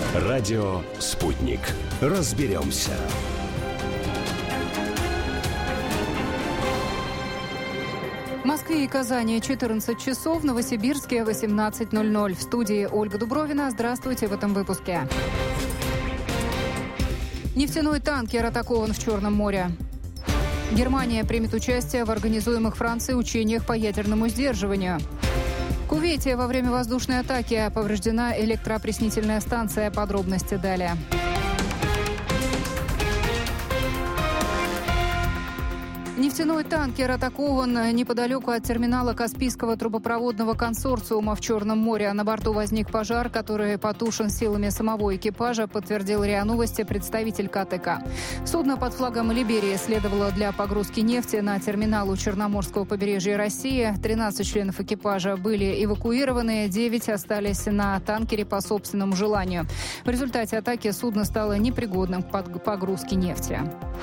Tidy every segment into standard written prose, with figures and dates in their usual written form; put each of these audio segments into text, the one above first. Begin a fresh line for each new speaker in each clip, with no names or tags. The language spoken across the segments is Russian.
Радио «Спутник». Разберемся.
В Москве и Казани 14 часов, в Новосибирске 18:00. В студии Ольга Дубровина. Здравствуйте в этом выпуске. Нефтяной танкер атакован в Черном море. Германия примет участие в организуемых Францией учениях по ядерному сдерживанию. В Кувейте во время воздушной атаки повреждена электроопреснительная станция. Подробности далее. Нефтяной танкер атакован неподалеку от терминала Каспийского трубопроводного консорциума в Черном море. На борту возник пожар, который потушен силами самого экипажа, подтвердил РИА Новости представитель КТК. Судно под флагом Либерии следовало для погрузки нефти на терминал у Черноморского побережья России. 13 членов экипажа были эвакуированы, 9 остались на танкере по собственному желанию. В результате атаки судно стало непригодным к погрузке нефти.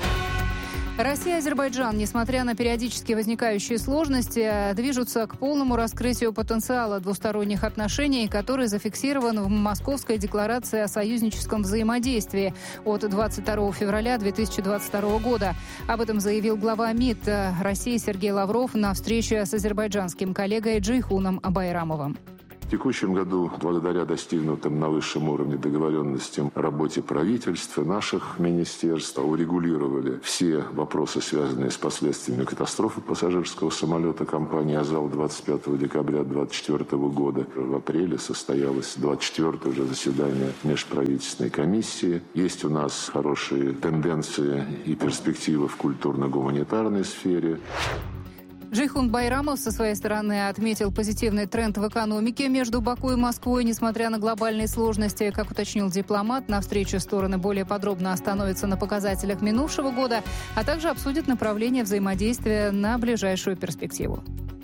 Россия и Азербайджан, несмотря на периодически возникающие сложности, движутся к полному раскрытию потенциала двусторонних отношений, который зафиксирован в Московской декларации о союзническом взаимодействии от 22 февраля 2022 года. Об этом заявил глава МИД России Сергей Лавров на встрече с азербайджанским коллегой Джейхуном Байрамовым.
В текущем году, благодаря достигнутым на высшем уровне договоренностям работе правительства, наших министерств, урегулировали все вопросы, связанные с последствиями катастрофы пассажирского самолета компании «Азал» 25 декабря 2024 года. В апреле состоялось 24-е уже заседание межправительственной комиссии. Есть у нас хорошие тенденции и перспективы в культурно-гуманитарной сфере.
Джейхун Байрамов со своей стороны отметил позитивный тренд в экономике между Баку и Москвой, несмотря на глобальные сложности. Как уточнил дипломат, на встрече стороны более подробно остановятся на показателях минувшего года, а также обсудят направление взаимодействия на ближайшую перспективу.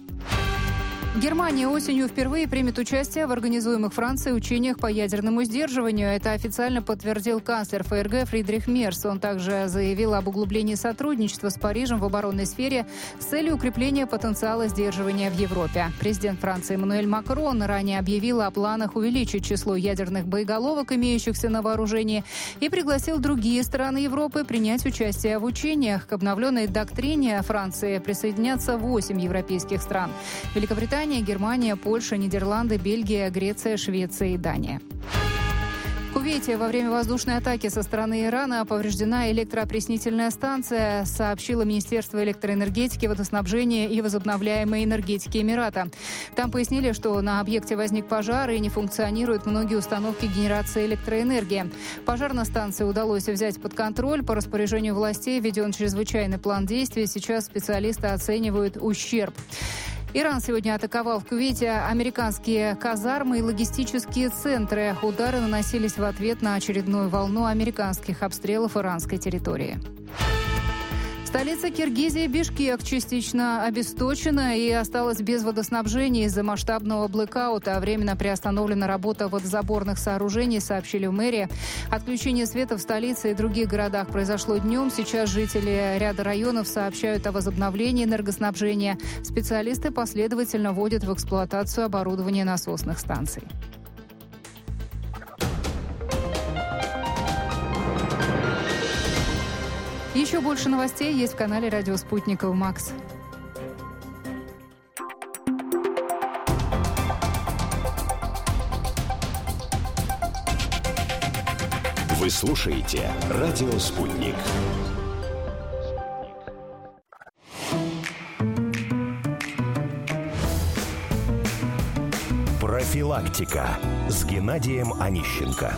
Германия осенью впервые примет участие в организуемых Францией учениях по ядерному сдерживанию. Это официально подтвердил канцлер ФРГ Фридрих Мерц. Он также заявил об углублении сотрудничества с Парижем в оборонной сфере с целью укрепления потенциала сдерживания в Европе. Президент Франции Эммануэль Макрон ранее объявил о планах увеличить число ядерных боеголовок, имеющихся на вооружении, и пригласил другие страны Европы принять участие в учениях. К обновленной доктрине Франции присоединятся 8 европейских стран: Великобритания, Германия, Польша, Нидерланды, Бельгия, Греция, Швеция и Дания. В Кувейте во время воздушной атаки со стороны Ирана повреждена электроопреснительная станция, сообщило Министерство электроэнергетики, водоснабжения и возобновляемой энергетики Эмирата. Там пояснили, что на объекте возник пожар и не функционируют многие установки генерации электроэнергии. Пожар на станции удалось взять под контроль. По распоряжению властей введен чрезвычайный план действий. Сейчас специалисты оценивают ущерб. Иран сегодня атаковал в Кувейте американские казармы и логистические центры. Удары наносились в ответ на очередную волну американских обстрелов иранской территории. Столица Киргизии Бишкек частично обесточена и осталась без водоснабжения из-за масштабного блэкаута. Временно приостановлена работа водозаборных сооружений, сообщили в мэрии. Отключение света в столице и других городах произошло днем. Сейчас жители ряда районов сообщают о возобновлении энергоснабжения. Специалисты последовательно вводят в эксплуатацию оборудование насосных станций. Еще больше новостей есть в канале «Радио Спутников Макс».
Вы слушаете «Радио Спутник». Профилактика с Геннадием Онищенко.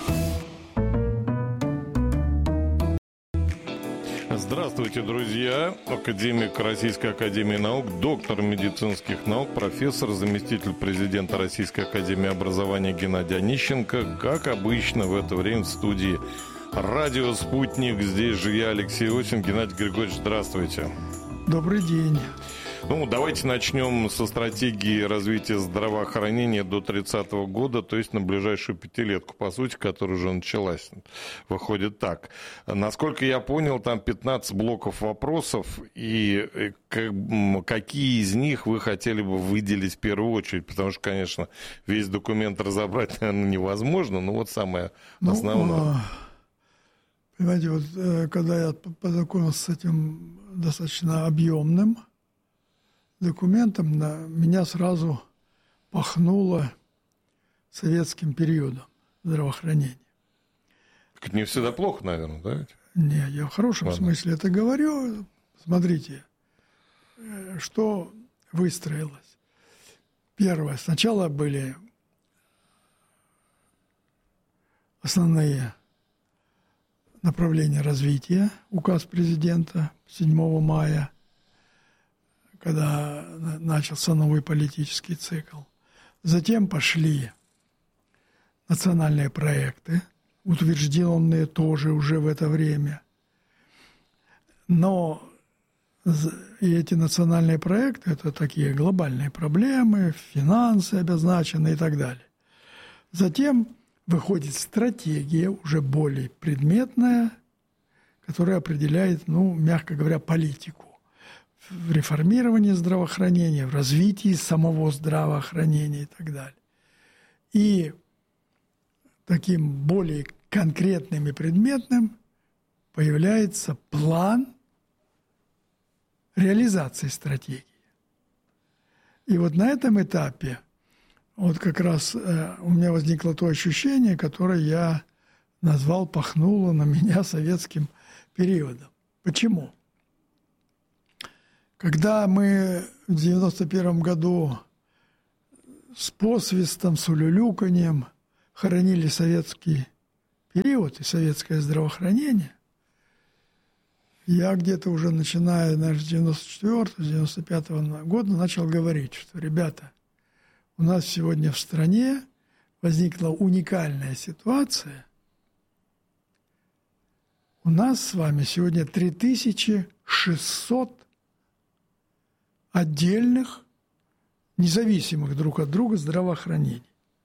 Здравствуйте, друзья! Академик Российской академии наук, доктор медицинских наук, профессор, заместитель президента Российской академии образования Геннадий Онищенко. Как обычно, в это время в студии «Радио Спутник». Здесь же я, Алексей Осин. Геннадий Григорьевич, здравствуйте.
Добрый день.
Ну, давайте начнем со стратегии развития здравоохранения до 30-го года, то есть на ближайшую пятилетку, по сути, которая уже началась. Выходит так. Насколько я понял, там 15 блоков вопросов, и какие из них вы хотели бы выделить в первую очередь? Потому что, конечно, весь документ разобрать, наверное, невозможно, но вот самое основное.
Понимаете, вот когда я познакомился с этим достаточно объемным документом, меня сразу пахнуло советским периодом здравоохранения.
Так не всегда плохо, наверное, да?
Не, я в хорошем смысле это говорю. Смотрите, что выстроилось. Первое. Сначала были основные направления развития, указ президента 7 мая, когда начался новый политический цикл. Затем пошли национальные проекты, утвержденные тоже уже в это время. Но и эти национальные проекты – это такие глобальные проблемы, финансы обозначены и так далее. Затем выходит стратегия, уже более предметная, которая определяет, мягко говоря, политику в реформировании здравоохранения, в развитии самого здравоохранения и так далее. И таким более конкретным и предметным появляется план реализации стратегии. И вот на этом этапе вот как раз у меня возникло то ощущение, которое я назвал, пахнуло на меня советским периодом. Почему? Когда мы в 1991 году с посвистом, с улюлюканьем хоронили советский период и советское здравоохранение, я где-то уже начиная, наверное, с 94-95 года начал говорить, что, ребята, у нас сегодня в стране возникла уникальная ситуация. У нас с вами сегодня 3600 отдельных, независимых друг от друга здравоохранений.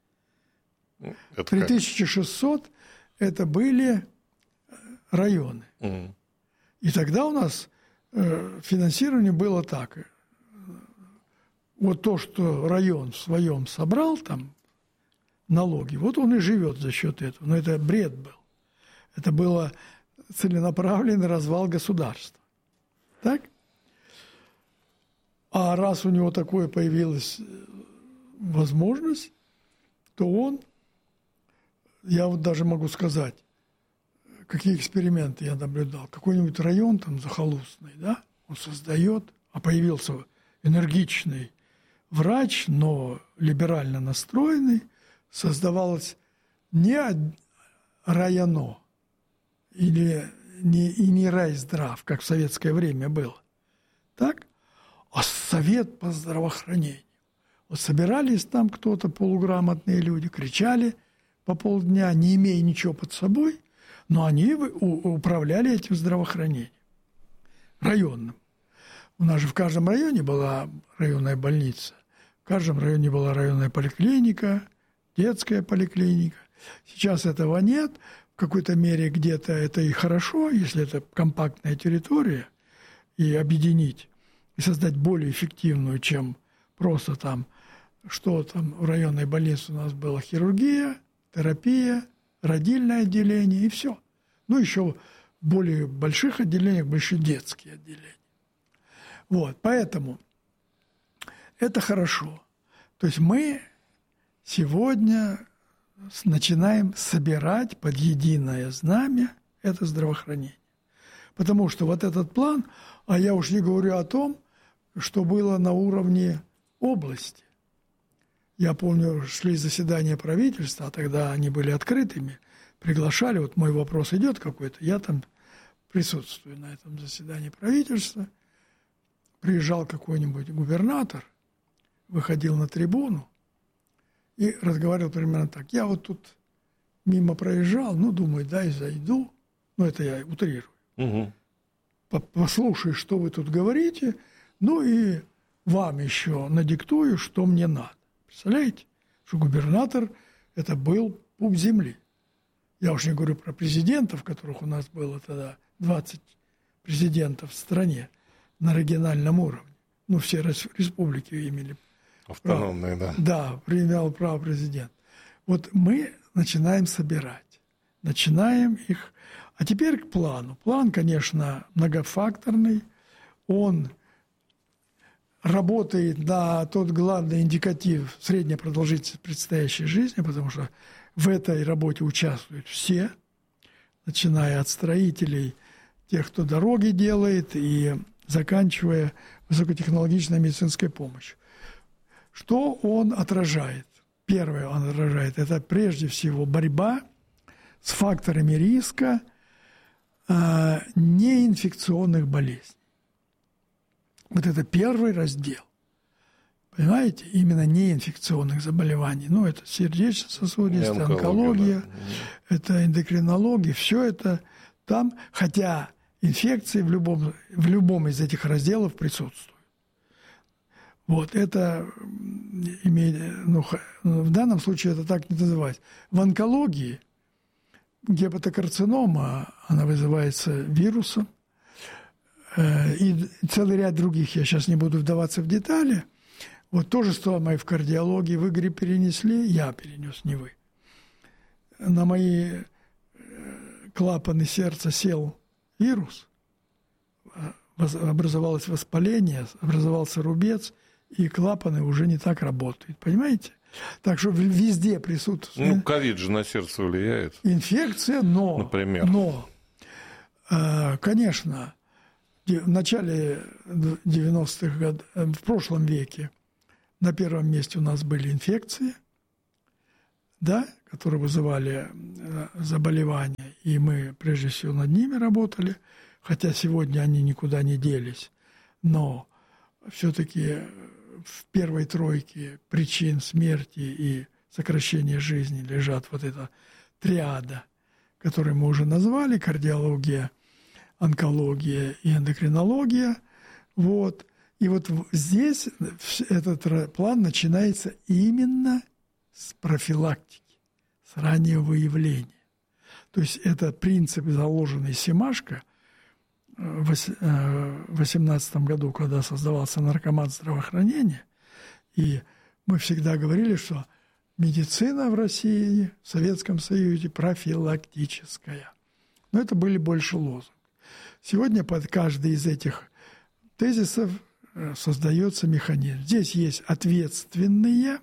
3600 – это были районы. И тогда у нас финансирование было так. Вот то, что район в своем собрал там налоги, вот он и живет за счет этого. Но это бред был. Это было целенаправленный развал государства. Так? А раз у него такое появилась возможность, то он, я вот даже могу сказать, какие эксперименты я наблюдал. Какой-нибудь район там захолустный, да, он создает, а появился энергичный врач, но либерально настроенный, создавалось не районо или не райздрав, как в советское время было, так, а совет по здравоохранению. Вот собирались там кто-то, полуграмотные люди, кричали по полдня, не имея ничего под собой, но они управляли этим здравоохранением районным. У нас же в каждом районе была районная больница, в каждом районе была районная поликлиника, детская поликлиника. Сейчас этого нет. В какой-то мере где-то это и хорошо, если это компактная территория, и объединить, и создать более эффективную, чем просто там, что там в районной больнице у нас была хирургия, терапия, родильное отделение и все. Ну, еще в более больших отделениях были еще детские отделения. Вот, поэтому это хорошо. То есть мы сегодня начинаем собирать под единое знамя это здравоохранение. Потому что вот этот план, а я уж не говорю о том, что было на уровне области. Я помню, шли заседания правительства, а тогда они были открытыми, приглашали, вот мой вопрос идет какой-то, я там присутствую на этом заседании правительства, приезжал какой-нибудь губернатор, выходил на трибуну и разговаривал примерно так. Я вот тут мимо проезжал, думаю, дай зайду, это я утрирую. Послушай, что вы тут говорите, и вам еще надиктую, что мне надо. Представляете, что губернатор – это был пуп земли. Я уж не говорю про президентов, которых у нас было тогда 20 президентов в стране на региональном уровне. Ну, все республики имели
автономные,
право.
Да.
Да, принял право президент. Вот мы начинаем собирать, начинаем их. А теперь к плану. План, конечно, многофакторный. Он работает на тот главный индикатив средняя продолжительность предстоящей жизни, потому что в этой работе участвуют все, начиная от строителей, тех, кто дороги делает, и заканчивая высокотехнологичной медицинской помощью. Что он отражает? Первое он отражает – это прежде всего борьба с факторами риска неинфекционных болезней. Вот это первый раздел. Понимаете? Именно неинфекционных заболеваний. Ну, это сердечно-сосудистая онкология, да. Это эндокринология, все это там, хотя инфекции в любом из этих разделов присутствуют. Вот, это имеет, ну, в данном случае это так не называется. В онкологии гепатокарцинома, она вызывается вирусом, и целый ряд других, я сейчас не буду вдаваться в детали. Вот то же самое в кардиологии. Вы грипп перенесли, я перенес, не вы. На мои клапаны сердца сел вирус, образовалось воспаление, образовался рубец, и клапаны уже не так работают. Понимаете? Так что везде присутствует.
Ну, ковид же на сердце влияет.
Инфекция, но...
Например.
Но, конечно, в начале 90-х годов, в прошлом веке, на первом месте у нас были инфекции, да, которые вызывали заболевания, и мы прежде всего над ними работали, хотя сегодня они никуда не делись, но все-таки в первой тройке причин смерти и сокращения жизни лежат вот эта триада, которую мы уже назвали: кардиология, онкология и эндокринология. Вот. И вот здесь этот план начинается именно с профилактики, с раннего выявления. То есть это принцип, заложенный Семашко в 2018 году, когда создавался наркомат здравоохранения. И мы всегда говорили, что медицина в России, в Советском Союзе профилактическая. Но это были больше лозунги. Сегодня под каждый из этих тезисов создается механизм. Здесь есть ответственные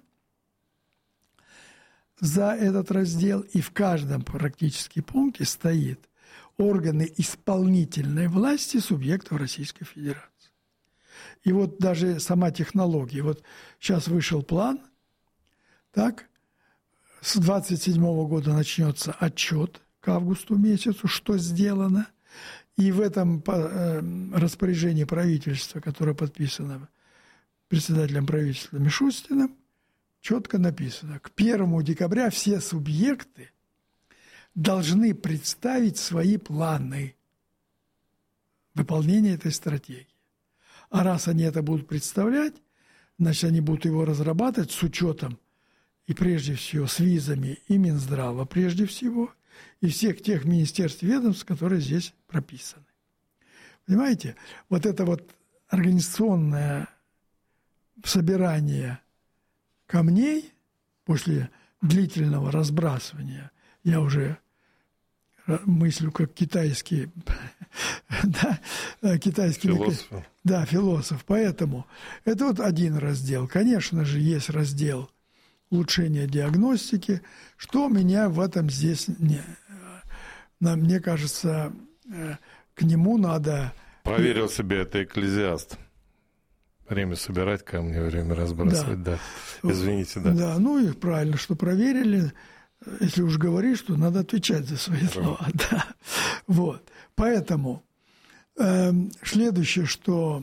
за этот раздел, и в каждом практически пункте стоит органы исполнительной власти субъектов Российской Федерации. И вот даже сама технология. Вот сейчас вышел план, так, с 27 года начнется отчет к августу месяцу, что сделано. И в этом распоряжении правительства, которое подписано председателем правительства Мишустиным, четко написано: к 1 декабря все субъекты должны представить свои планы выполнения этой стратегии. А раз они это будут представлять, значит, они будут его разрабатывать с учетом и прежде всего с визами и Минздрава прежде всего, и всех тех министерств и ведомств, которые здесь прописаны. Понимаете? Вот это вот организационное собирание камней после длительного разбрасывания, я уже мыслю как китайский, да, китайский
философ.
Да, философ. Поэтому это вот один раздел. Конечно же, есть раздел улучшения диагностики. Что меня в этом здесь... Мне кажется, к нему надо...
Проверил себе это Экклезиаст. Время собирать камни, время разбрасывать, да. Извините, да.
Да, ну и правильно, что проверили. Если уж говоришь, то надо отвечать за свои слова. Да. Вот. Поэтому следующее, что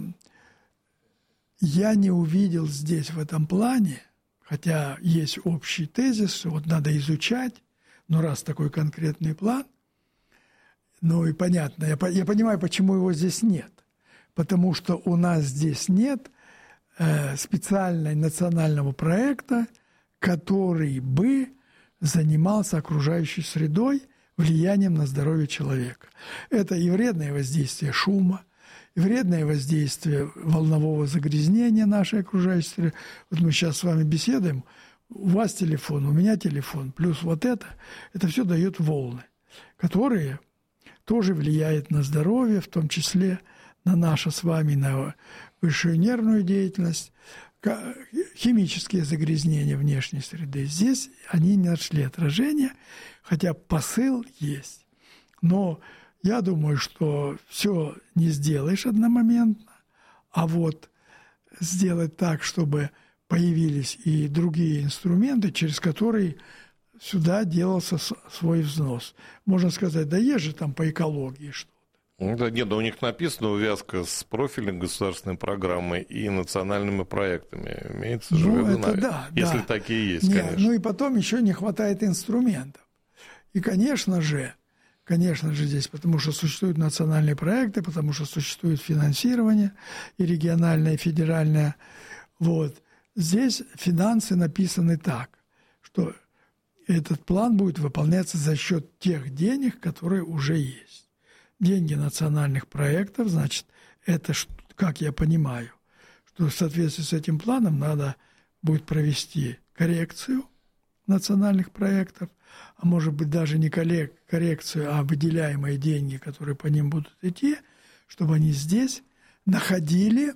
я не увидел здесь в этом плане, хотя есть общий тезис, что вот надо изучать, но раз такой конкретный план, ну и понятно, я понимаю, почему его здесь нет. Потому что у нас здесь нет специального национального проекта, который бы занимался окружающей средой, влиянием на здоровье человека. Это и вредное воздействие шума, и вредное воздействие волнового загрязнения нашей окружающей среды. Вот мы сейчас с вами беседуем, у вас телефон, у меня телефон, плюс вот это все дает волны, которые тоже влияют на здоровье, в том числе на наше с вами, на высшую нервную деятельность, химические загрязнения внешней среды. Здесь они не нашли отражения, хотя посыл есть. Но я думаю, что все не сделаешь одномоментно, а вот сделать так, чтобы появились и другие инструменты, через которые сюда делался свой взнос. Можно сказать, да есть же там по экологии что-то.
Да, нет, да у них написано увязка с профильной государственной программой и национальными проектами. Имеется же в виду,
да,
если
да.
такие есть,
Нет,
конечно.
Ну и потом еще не хватает инструментов. И, конечно же, здесь, потому что существуют национальные проекты, потому что существует финансирование и региональное, и федеральное. Вот. Здесь финансы написаны так, что этот план будет выполняться за счет тех денег, которые уже есть. Деньги национальных проектов, значит, это, как я понимаю, что в соответствии с этим планом надо будет провести коррекцию национальных проектов, а может быть даже не коррекцию, а выделяемые деньги, которые по ним будут идти, чтобы они здесь находили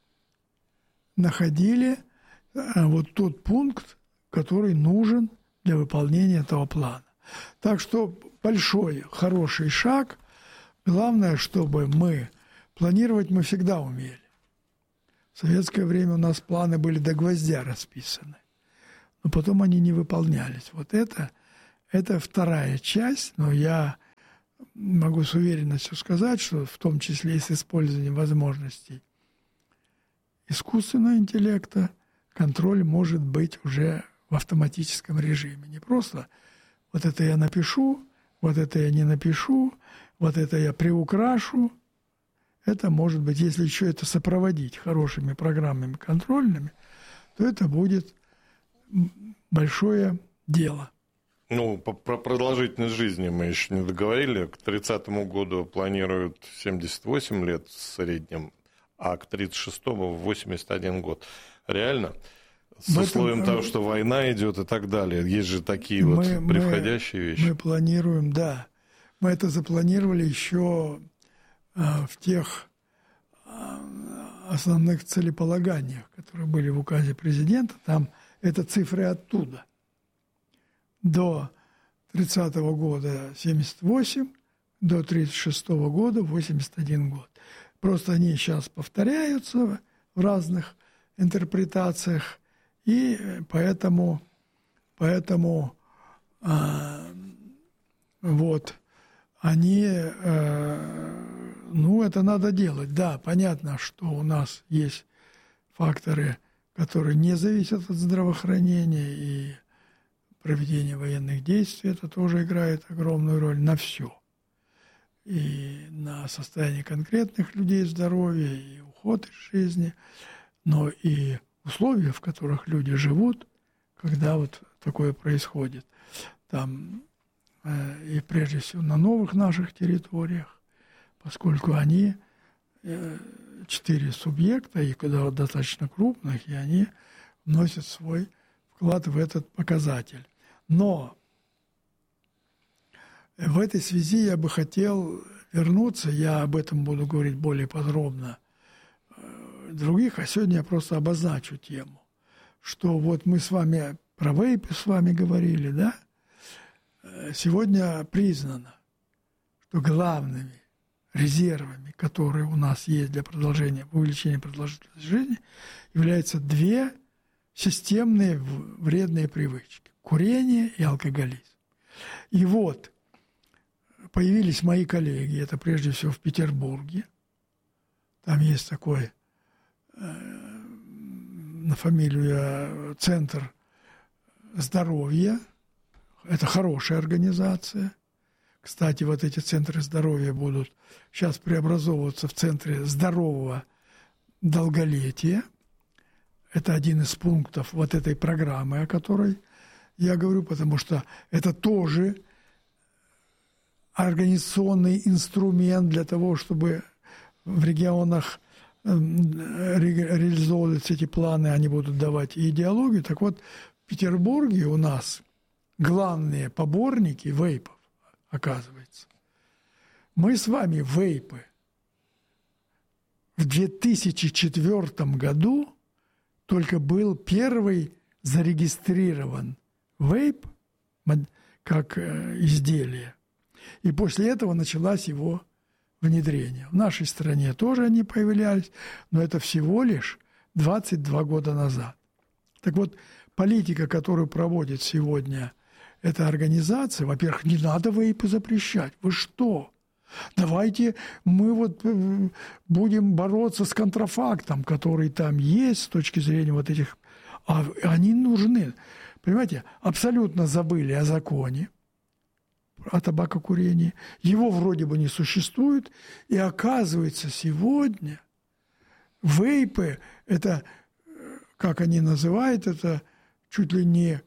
вот тот пункт, который нужен для выполнения этого плана. Так что большой, хороший шаг. Главное, чтобы планировать мы всегда умели. В советское время у нас планы были до гвоздя расписаны, но потом они не выполнялись. Вот это вторая часть, но я могу с уверенностью сказать, что в том числе и с использованием возможностей искусственного интеллекта контроль может быть уже в автоматическом режиме. Не просто вот это я напишу, вот это я не напишу, вот это я приукрашу. Это может быть, если еще это сопроводить хорошими программами контрольными, то это будет большое дело.
Ну, про продолжительность жизни мы еще не договорили. К 30-му году планируют 78 лет в среднем, а к 36-му 81 год. Реально? С условием того, что война идет и так далее. Есть же такие превходящие вещи.
Мы планируем, да. Мы это запланировали еще в тех основных целеполаганиях, которые были в указе президента. Там это цифры оттуда. До 30-го года 78, до 36-го года 81 год. Просто они сейчас повторяются в разных интерпретациях, и поэтому вот они, это надо делать. Да, понятно, что у нас есть факторы, которые не зависят от здравоохранения, и проведение военных действий, это тоже играет огромную роль на все. И на состояние конкретных людей здоровья, и уход из жизни, но и условия, в которых люди живут, когда вот такое происходит. Там, и прежде всего на новых наших территориях, поскольку они 4 субъекта, и когда достаточно крупных, и они вносят свой вклад в этот показатель. Но в этой связи я бы хотел вернуться, я об этом буду говорить более подробно других, а сегодня я просто обозначу тему, что вот мы с вами про вейпы с вами говорили, да? Сегодня признано, что главными резервами, которые у нас есть для увеличения продолжительности жизни, являются 2 системные вредные привычки – курение и алкоголизм. И вот появились мои коллеги, это прежде всего в Петербурге, там есть такой на фамилию Центр здоровья, это хорошая организация. Кстати, вот эти центры здоровья будут сейчас преобразовываться в центры здорового долголетия. это один из пунктов вот этой программы, о которой я говорю, потому что это тоже организационный инструмент для того, чтобы в регионах реализовывать эти планы, они будут давать и идеологию. Так вот, в Петербурге у нас главные поборники вейпов, оказывается. Мы с вами вейпы в 2004 году только был первый зарегистрирован вейп как изделие. И после этого началось его внедрение. В нашей стране тоже они появлялись, но это всего лишь 22 года назад. Так вот, политика, которую проводит сегодня эта организация, во-первых, не надо вейпы запрещать. Вы что? Давайте мы вот будем бороться с контрафактом, который там есть с точки зрения вот этих... А они нужны. Понимаете, абсолютно забыли о законе, о табакокурении. Его вроде бы не существует. И оказывается, сегодня вейпы, это, как они называют, это чуть ли не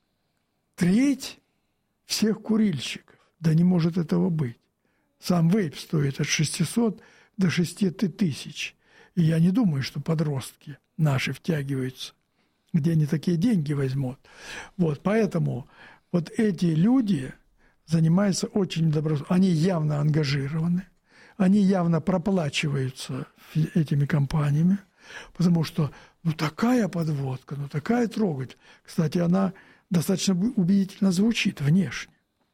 треть всех курильщиков. Да не может этого быть. Сам вейп стоит от 600 до 6 тысяч. И я не думаю, что подростки наши втягиваются. Где они такие деньги возьмут. Вот, поэтому вот эти люди занимаются очень добросовестно. Они явно ангажированы. Они явно проплачиваются этими компаниями. Потому что, такая подводка, такая трогательная. Кстати, она достаточно убедительно звучит внешне.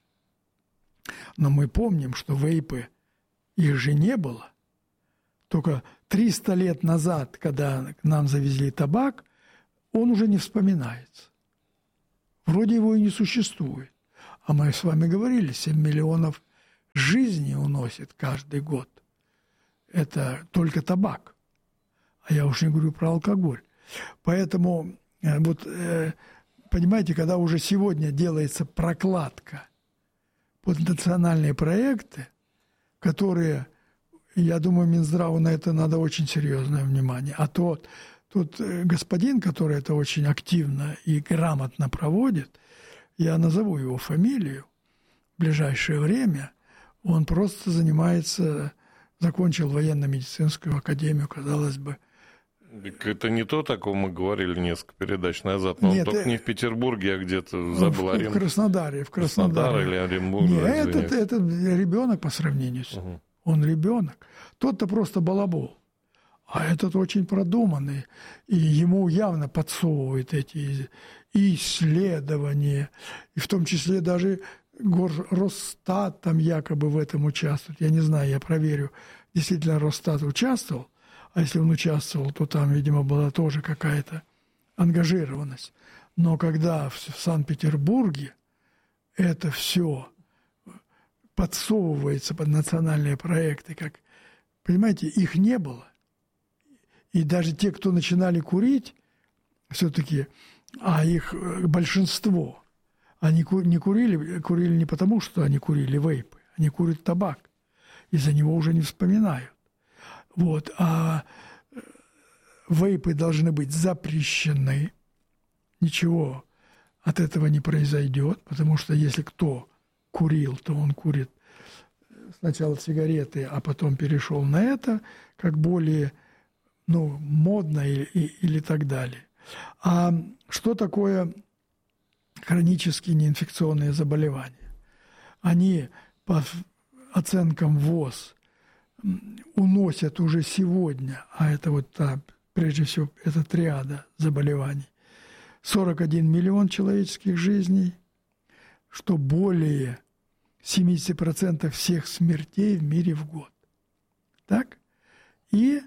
Но мы помним, что вейпы, их же не было. Только 300 лет назад, когда к нам завезли табак, он уже не вспоминается. Вроде его и не существует. А мы с вами говорили, 7 миллионов жизней уносит каждый год. Это только табак. А я уж не говорю про алкоголь. Поэтому, понимаете, когда уже сегодня делается прокладка под национальные проекты, которые, я думаю, Минздраву на это надо очень серьезное внимание. А тот господин, который это очень активно и грамотно проводит, я назову его фамилию в ближайшее время, он просто закончил военно-медицинскую академию, казалось бы.
Это не то, о ком мы говорили несколько передач назад, но нет, только не в Петербурге, а где-то забыл
в Краснодаре. В Краснодаре
или Оренбурге.
Нет, это ребенок по сравнению с ним. Он ребенок. Тот-то просто балабол. А этот очень продуманный. И ему явно подсовывают эти исследования. И в том числе даже Росстат там якобы в этом участвует. Я не знаю, я проверю, действительно Росстат участвовал. А если он участвовал, то там, видимо, была тоже какая-то ангажированность. Но когда в Санкт-Петербурге это все подсовывается под национальные проекты, как, понимаете, их не было. И даже те, кто начинали курить, все-таки, а их большинство, они не курили не потому, что они курили вейпы, они курят табак, и за него уже не вспоминают. Вот, а вейпы должны быть запрещены, ничего от этого не произойдет, потому что если кто курил, то он курит сначала сигареты, а потом перешел на это, как более модно или так далее. А что такое хронические неинфекционные заболевания? Они, по оценкам ВОЗ, уносят уже сегодня, а это прежде всего, это триада заболеваний, 41 миллион человеческих жизней, что более 70% всех смертей в мире в год. Так? И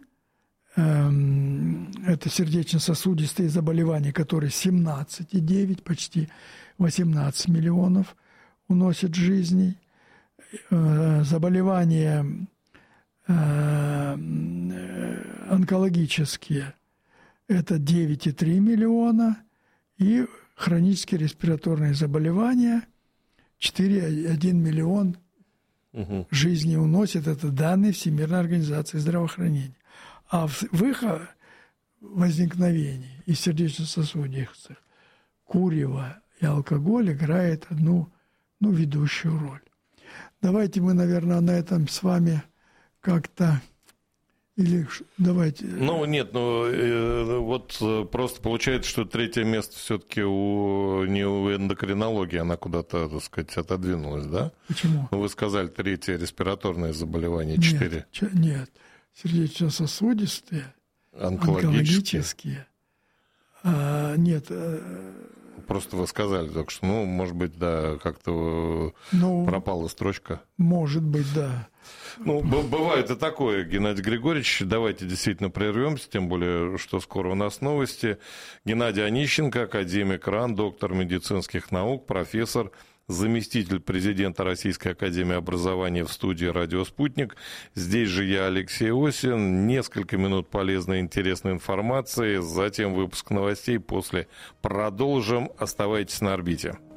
это сердечно-сосудистые заболевания, которые 17,9, почти 18 миллионов уносят жизней. Заболевания онкологические – это 9,3 миллиона. И хронические респираторные заболевания 4,1 миллион жизней уносят. Это данные Всемирной организации здравоохранения. А в их возникновении и сердечно-сосудистых курево и алкоголь играет одну ведущую роль. Давайте мы, наверное, на этом с вами как-то... Или давайте...
Вот просто получается, что третье место все-таки не у эндокринологии, она куда-то, так сказать, отодвинулась, да?
Почему?
Вы сказали, третье респираторное заболевание, 4.
Нет, сердечно-сосудистые, онкологические. Нет.
Просто вы сказали только что, может быть, да, как-то пропала строчка.
Может быть, да.
Бывает и такое, Геннадий Григорьевич. Давайте действительно прервемся, тем более, что скоро у нас новости. Геннадий Онищенко, академик РАН, доктор медицинских наук, профессор, заместитель президента Российской академии образования в студии «Радио Спутник». Здесь же я, Алексей Осин. Несколько минут полезной и интересной информации, затем выпуск новостей, после продолжим. Оставайтесь на орбите.